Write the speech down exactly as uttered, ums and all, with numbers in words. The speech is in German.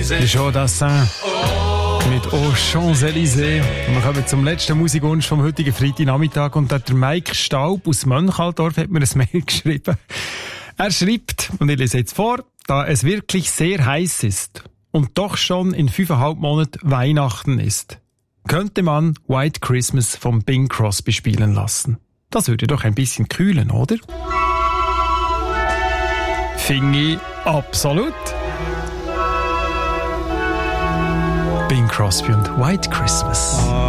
Le Jean Dassin mit Aux Champs-Élysées. Und wir kommen zum letzten Musikwunsch vom heutigen Freitagnachmittag. Und der Mike Staub aus Mönchalldorf hat mir ein Mail geschrieben. Er schreibt, und ich lese jetzt vor, da es wirklich sehr heiß ist und doch schon in fünfeinhalb Monaten Weihnachten ist, könnte man White Christmas von Bing Crosby spielen lassen. Das würde doch ein bisschen kühlen, oder? Finde ich absolut. Bing Crosby und White Christmas.